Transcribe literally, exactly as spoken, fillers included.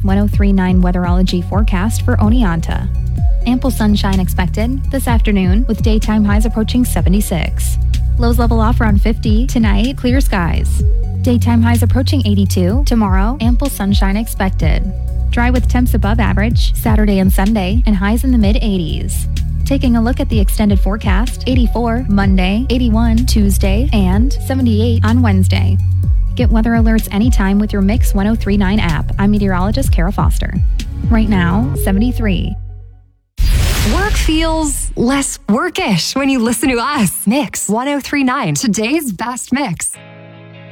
one oh three point nine Weatherology forecast for Oneonta. Ample sunshine expected this afternoon with daytime highs approaching seventy-six. Lows level off around fifty tonight, clear skies. Daytime highs approaching eighty-two. Tomorrow, ample sunshine expected. Dry with temps above average Saturday and Sunday and highs in the mid eighties. Taking a look at the extended forecast, eighty-four Monday, eighty-one Tuesday, and seventy-eight on Wednesday. Get weather alerts anytime with your Mix one oh three point nine app. I'm meteorologist Kara Foster. Right now, seventy-three. Work feels less workish when you listen to us. Mix one oh three point nine, today's best mix.